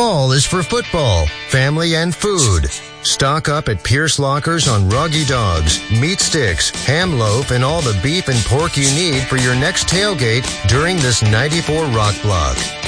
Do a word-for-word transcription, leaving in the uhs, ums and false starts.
Fall is for football, family, and food. Stock up at Pierce Lockers on Roggy Dogs, meat sticks, ham loaf, and all the beef and pork you need for your next tailgate during this ninety-four Rock Block.